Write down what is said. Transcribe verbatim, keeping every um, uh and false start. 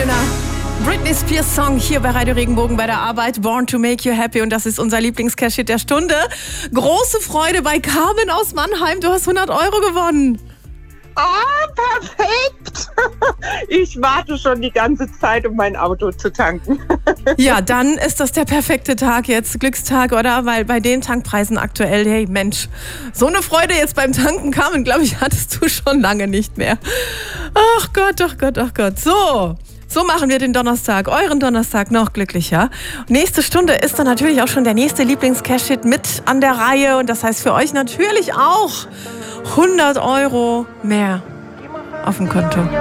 wunderschöner Britney Spears Song hier bei Radio Regenbogen bei der Arbeit. Born to make you happy. Und das ist unser Lieblings-Cash-Hit der Stunde. Große Freude bei Carmen aus Mannheim. Du hast hundert Euro gewonnen. Oh, perfekt. Ich warte schon die ganze Zeit, um mein Auto zu tanken. Ja, dann ist das der perfekte Tag jetzt. Glückstag, oder? Weil bei den Tankpreisen aktuell, hey Mensch, so eine Freude jetzt beim Tanken, Carmen, glaube ich, hattest du schon lange nicht mehr. Ach Gott, ach Gott, ach Gott. So. So machen wir den Donnerstag, euren Donnerstag noch glücklicher. Nächste Stunde ist dann natürlich auch schon der nächste Lieblings-Cash-Hit mit an der Reihe. Und das heißt für euch natürlich auch hundert Euro mehr auf dem Konto.